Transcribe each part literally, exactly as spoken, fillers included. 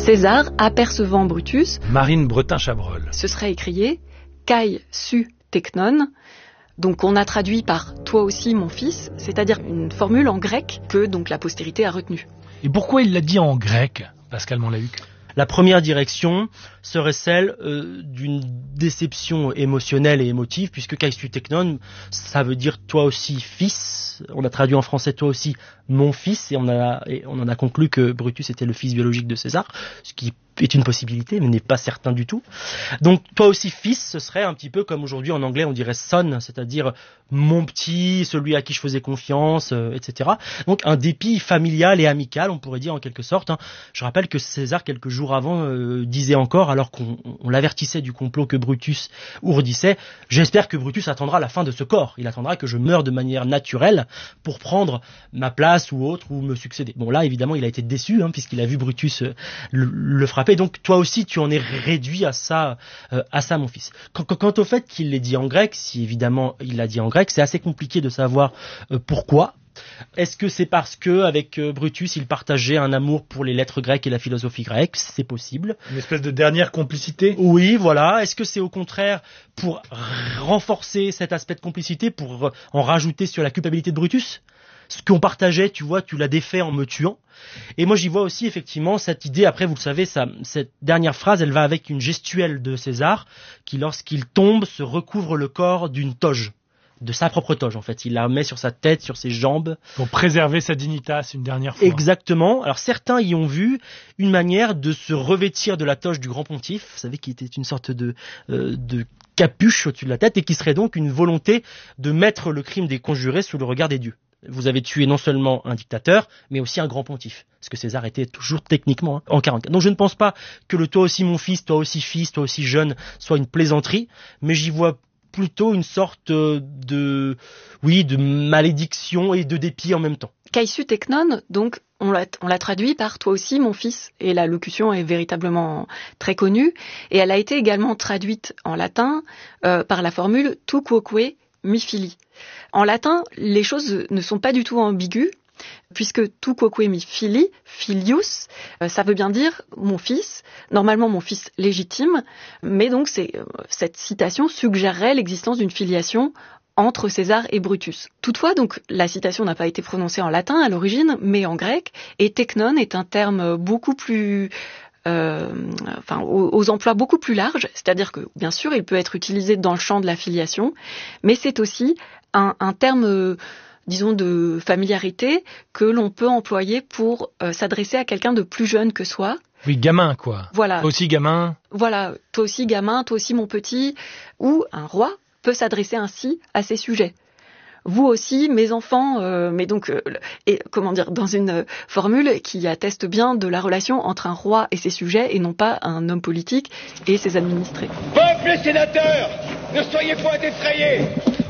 César, apercevant Brutus, Marine Bretin-Chabrol, se serait écrié « Kai su teknon », donc on a traduit par « toi aussi mon fils », c'est-à-dire une formule en grec que donc la postérité a retenue. Et pourquoi il l'a dit en grec, Pascal Monlahuc ? La première direction serait celle euh, d'une déception émotionnelle et émotive, puisque Kai su teknon, ça veut dire toi aussi fils. On a traduit en français toi aussi mon fils, et on, a, et on en a conclu que Brutus était le fils biologique de César, ce qui est une possibilité, mais n'est pas certain du tout. Donc toi aussi fils, ce serait un petit peu comme aujourd'hui en anglais on dirait son, c'est-à-dire mon petit, celui à qui je faisais confiance, euh, et cetera. Donc un dépit familial et amical, on pourrait dire en quelque sorte. Hein. Je rappelle que César, quelques jours avant, euh, disait encore, alors qu'on on l'avertissait du complot que Brutus ourdissait, j'espère que Brutus attendra la fin de ce corps. Il attendra que je meure de manière naturelle pour prendre ma place ou autre, ou me succéder. Bon là, évidemment, il a été déçu, hein, puisqu'il a vu Brutus euh, le, le frapper. Donc toi aussi, tu en es réduit à ça, euh, à ça, mon fils. Quant, quant au fait qu'il l'ait dit en grec, si évidemment il l'a dit en grec, c'est assez compliqué de savoir euh, pourquoi. Est-ce que c'est parce que avec euh, Brutus, il partageait un amour pour les lettres grecques et la philosophie grecque ? C'est possible. Une espèce de dernière complicité ? Oui, voilà. Est-ce que c'est au contraire pour renforcer cet aspect de complicité, pour en rajouter sur la culpabilité de Brutus ? Ce qu'on partageait, tu vois, tu l'as défait en me tuant. Et moi, j'y vois aussi effectivement cette idée. Après, vous le savez, ça, cette dernière phrase, elle va avec une gestuelle de César, qui, lorsqu'il tombe, se recouvre le corps d'une toge, de sa propre toge, en fait. Il la met sur sa tête, sur ses jambes. Pour préserver sa dignitas une dernière fois. Exactement. Alors, certains y ont vu une manière de se revêtir de la toge du grand pontife. Vous savez, qui était une sorte de, euh, de capuche au-dessus de la tête, et qui serait donc une volonté de mettre le crime des conjurés sous le regard des dieux. Vous avez tué non seulement un dictateur, mais aussi un grand pontife. Parce que César était toujours techniquement hein, en quarante-quatre. Donc je ne pense pas que le toi aussi mon fils, toi aussi fils, toi aussi jeune soit une plaisanterie, mais j'y vois plutôt une sorte de, oui, de malédiction et de dépit en même temps. Kai su teknon, donc on l'a, on l'a traduit par toi aussi mon fils, et la locution est véritablement très connue, et elle a été également traduite en latin euh, par la formule tu quoque mi fili. En latin, les choses ne sont pas du tout ambiguës, puisque tu quoque mi fili, filius, euh, ça veut bien dire mon fils, normalement mon fils légitime, mais donc c'est, euh, cette citation suggérerait l'existence d'une filiation entre César et Brutus. Toutefois, donc, la citation n'a pas été prononcée en latin à l'origine, mais en grec, et teknon est un terme beaucoup plus... Euh, enfin, aux, aux emplois beaucoup plus larges, c'est-à-dire que, bien sûr, il peut être utilisé dans le champ de la filiation, mais c'est aussi un, un terme, euh, disons, de familiarité que l'on peut employer pour euh, s'adresser à quelqu'un de plus jeune que soi. Oui, gamin, quoi. Voilà. Toi aussi, gamin. Voilà, toi aussi, gamin, toi aussi, mon petit. Ou un roi peut s'adresser ainsi à ses sujets. Vous aussi, mes enfants, euh, mais donc, euh, et comment dire, dans une euh, formule qui atteste bien de la relation entre un roi et ses sujets, et non pas un homme politique et ses administrés. Peuple et sénateurs, ne soyez point effrayés.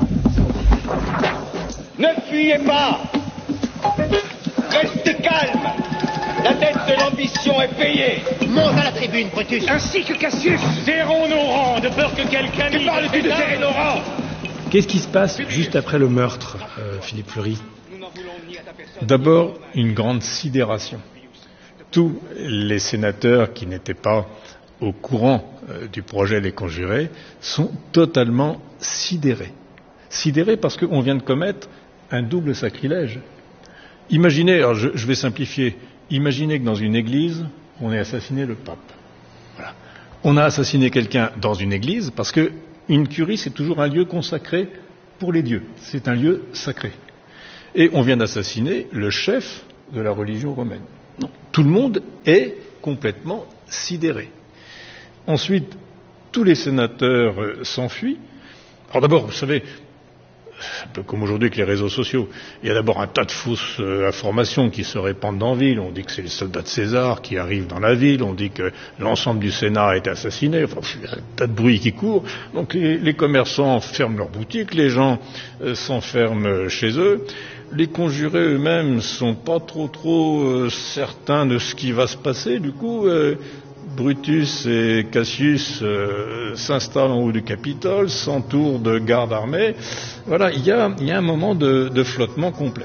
Ne fuyez pas. Restez calmes. La dette de l'ambition est payée. Monte à la tribune, Brutus. Ainsi que Cassius. Serrons nos rangs de peur que quelqu'un... Que parles-tu de serrer nos rangs ? Qu'est-ce qui se passe juste après le meurtre, euh, Philippe Fleury ? D'abord, une grande sidération. Tous les sénateurs qui n'étaient pas au courant euh, du projet Les Conjurés sont totalement sidérés. Sidérés parce qu'on vient de commettre un double sacrilège. Imaginez, alors je, je vais simplifier, imaginez que dans une église, on ait assassiné le pape. Voilà. On a assassiné quelqu'un dans une église parce que une curie, c'est toujours un lieu consacré pour les dieux. C'est un lieu sacré. Et on vient d'assassiner le chef de la religion romaine. Non. Tout le monde est complètement sidéré. Ensuite, tous les sénateurs euh, s'enfuient. Alors d'abord, vous savez, un peu comme aujourd'hui avec les réseaux sociaux, il y a d'abord un tas de fausses euh, informations qui se répandent dans la ville. On dit que c'est les soldats de César qui arrivent dans la ville, on dit que l'ensemble du Sénat a été assassiné, enfin, il y a un tas de bruit qui court. Donc les, les commerçants ferment leurs boutiques, les gens euh, s'enferment chez eux. Les conjurés eux-mêmes sont pas trop trop euh, certains de ce qui va se passer, du coup... Euh, Brutus et Cassius euh, s'installent en haut du Capitole, s'entourent de gardes armés. Voilà, il y a, il y a un moment de, de flottement complet.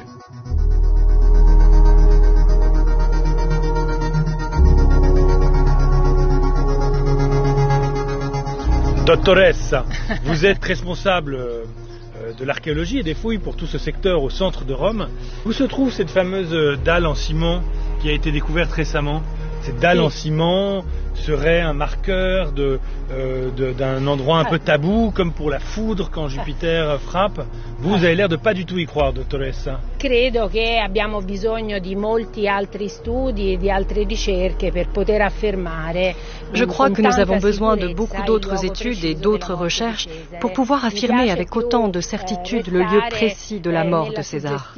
Dottoressa, vous êtes responsable de l'archéologie et des fouilles pour tout ce secteur au centre de Rome. Où se trouve cette fameuse dalle en ciment qui a été découverte récemment? Cette dalle en ciment serait un marqueur de, euh, de, d'un endroit un peu tabou, comme pour la foudre quand Jupiter frappe. Vous, vous avez l'air de pas du tout y croire, dottoressa. Credo che abbiamo bisogno di molti altri studi e di altre ricerche per poter affermare. Je crois que nous avons besoin de beaucoup d'autres études et d'autres recherches pour pouvoir affirmer avec autant de certitude le lieu précis de la mort de César.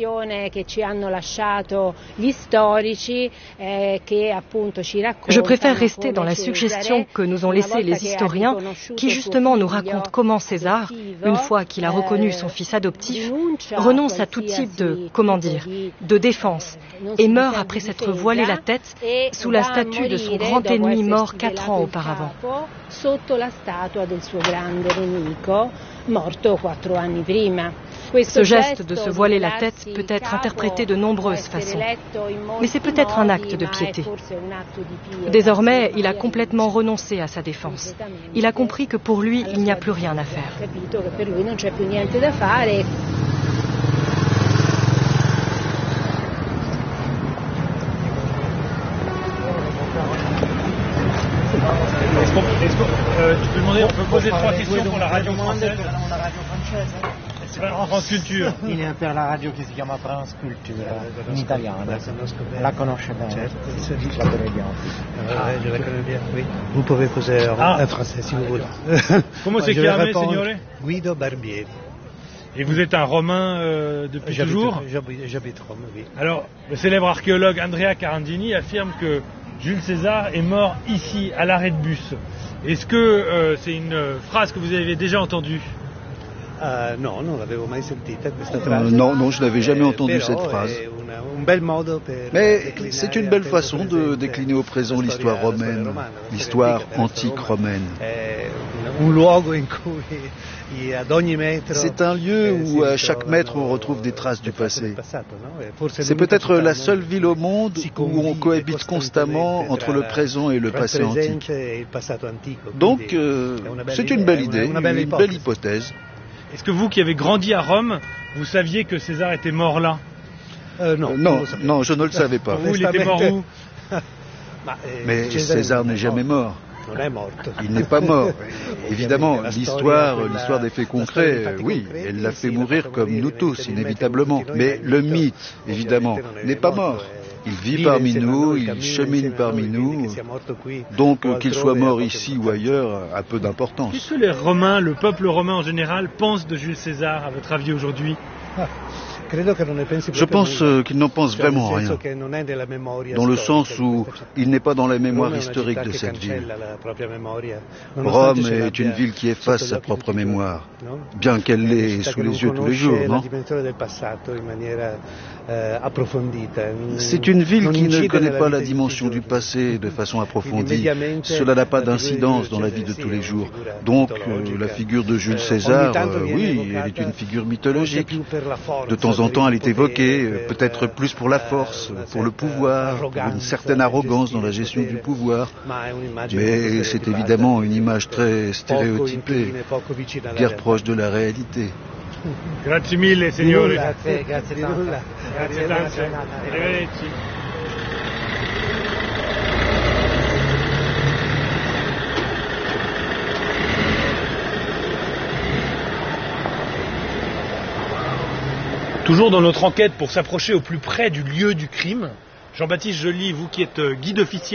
Je préfère rester dans la suggestion que nous ont laissée les historiens qui justement nous racontent comment César, une fois qu'il a reconnu son fils adoptif, renonce à tout type de, comment dire, de défense et meurt après s'être voilé la tête sous la statue de son grand ennemi mort quatre ans auparavant. Ce geste de se voiler la tête peut être interprété de nombreuses façons, mais c'est peut-être un acte de piété. Désormais, il a complètement renoncé à sa défense. Il a compris que pour lui, il n'y a plus rien à faire. Est-ce qu'on, est-ce qu'on, euh, tu peux demander, on peut poser trois questions pour la radio française? France Culture. Il est per la radio che si chiama France Culture, in italiano. La conosce bene? La connais bien. Ah, je la connais bien, oui. Vous pouvez poser ah. en français si vous voulez. Comment c'est chiamé, signore? Guido Barbieri. Et vous êtes un Romain euh, depuis j'habite, toujours? J'habite, j'habite Rome, oui. Alors, le célèbre archéologue Andrea Carandini affirme que Jules César est mort ici, à l'arrêt de bus. Est-ce que euh, c'est une phrase que vous avez déjà entendue? Uh, no, non l'avevo mai sentita questa Euh, frase. non, non, je n'avais jamais Eh, entendu però cette phrase. è una- un bel modo per Mais déclinare c'est une belle al façon tempo de presente décliner au présent la l'histoire storia- la storia romaine, romana, la l'histoire storia antica antique della Roma. romaine. È un, un luogo in cui ad ogni metro C'est un lieu eh, où si à chaque ritrovano mètre on retrouve des traces du le traces passé. del passato, no? E forse C'est l'unica peut-être città la al seule mondo ville au monde si où on convive cohabite constamment costantemente entre le tra- présent et le tra il passé presente antique. e il passato antico. Donc Quindi euh, è una bella c'est une idea, belle è idée, una bella une belle ipotesi. hypothèse. Est-ce que vous qui avez grandi à Rome, vous saviez que César était mort là? Euh, non, Euh, non, non lo sapevo. non, je ne le savais pas. Vous, il était mort où? Ma, eh, Mais César n'est jamais mort. Non è morto. Il n'est pas mort. Évidemment, La l'histoire, storia, l'histoire des faits la storia concrets, dei fatti oui, concreti, elle l'a sì, fait l'ha mourir fatto comme morire nous tous, inevitabilmente inévitablement. come tutti Mais noi, le ma mythe, ovviamente évidemment, non è n'est pas morto, mort. è- Il vit vive parmi insieme a nous, noi, il cammina chemine insieme a parmi noi, nous. quindi che sia morto qui Donc, o qu'il altrove soit ha mort poca ici ou importanza. ailleurs, a peu Qu'est-ce d'importance. que les Romains, le peuple romain en général, pense de Jules César, à votre avis aujourd'hui? Credo che non ne pensi Je proprio pense nulla. euh, qu'il n'en pense Cioè, nel vraiment senso rien. che non è nella memoria Dans le storica sens di où questa città. il n'est pas dans la mémoire Rome è una historique città de che cette ville. cancella la propria memoria, Rome nonostante ce est l'abbia une ville qui efface sotto sa gli occhi propre tutti i giorni, mémoire, no? bien qu'elle È una l'ait città sous che les non yeux tous les conosce jours, la non? dimensione del passato in maniera eh, approfondita. C'est une ville Non qui ne incide connaît nella pas vita la di tutti i dimension du giorni. passé de façon approfondie. Quindi, mediamente, Cela n'a pas la figura di d'incidence Giulio dans la vie de César, tous sì, les è jours. una figura Donc euh, mitologica. la figure de Jules Eh, César, ogni tanto euh, viene oui, evocata, elle est une figure forse mythologique. più per la forza, De temps en per temps, il elle est potere, évoquée, per, peut-être plus pour la force, una pour le certa pouvoir, pour une arroganza certaine nel arrogance dans la gestire gestion il du potere. pouvoir. Ma è un'immagine Mais molto c'est stereotipata, évidemment une image très poco stéréotypée, incline, poco vicina alla guère realtà. proche de la réalité. Grazie mille, signore. Grazie, grazie Di tante. nulla. Grazie tante. Arrivederci. Toujours dans notre enquête pour s'approcher au plus près du lieu du crime, Jean-Baptiste Joly, vous qui êtes guide officiel